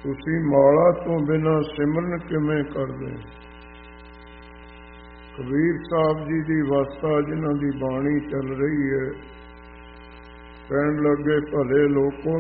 ਤੁਸੀਂ ਮਾਲਾ ਤੋਂ ਬਿਨਾਂ ਸਿਮਰਨ ਕਿਵੇਂ ਕਰਦੇ? ਕਬੀਰ ਸਾਹਿਬ ਜੀ ਦੀ ਅਵਸਥਾ, ਜਿਨ੍ਹਾਂ ਦੀ ਬਾਣੀ ਚੱਲ ਰਹੀ ਹੈ, ਕਹਿਣ ਲੱਗੇ, ਭਲੇ ਲੋਕੋ